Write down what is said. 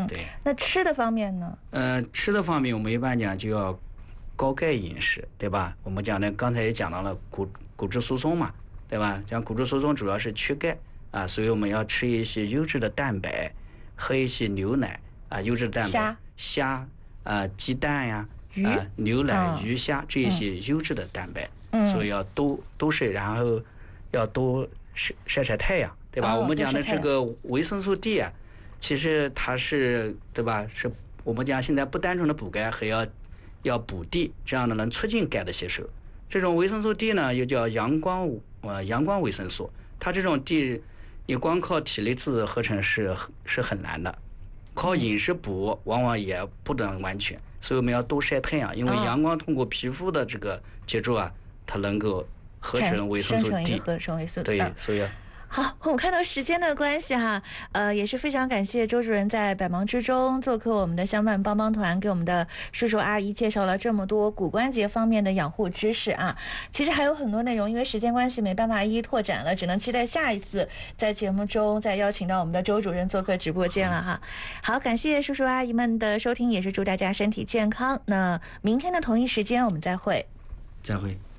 对。 那吃的方面呢？ 吃的方面我们一般讲就要高钙饮食，对吧？我们讲的刚才也讲到了骨质疏松嘛，对吧？讲骨质疏松主要是缺钙啊，所以我们要吃一些优质的蛋白，喝一些牛奶啊，优质的蛋白，虾啊，鸡蛋呀，牛奶、鱼虾这一些优质的蛋白，所以要多摄，然后要多晒太阳，对吧？我们讲的这个维生素 D 啊，其实它是对吧？是我们讲现在不单纯的补钙，还要补 D， 这样的能促进钙的吸收。这种维生素 D 呢，又叫阳光维生素。它这种 D， 你光靠体内自合成是很难的，靠饮食补往往也不能完全。所以我们要多晒太阳，因为阳光通过皮肤的这个接触啊，它能够合成维生素 D。 合成维生素 D。 对，所以。 好，我们看到时间的关系哈，也是非常感谢周主任在百忙之中做客我们的相伴帮帮团，给我们的叔叔阿姨介绍了这么多骨关节方面的养护知识啊。其实还有很多内容，因为时间关系没办法一一拓展了，只能期待下一次在节目中再邀请到我们的周主任做客直播间了哈。好，感谢叔叔阿姨们的收听，也是祝大家身体健康。那明天的同一时间我们再会。 再会。